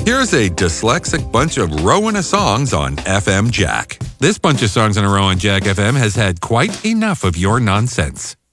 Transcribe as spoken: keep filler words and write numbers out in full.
Here's a dyslexic bunch of Rowan songs on F M Jack. This bunch of songs on a row on Jack F M has had quite enough of your nonsense.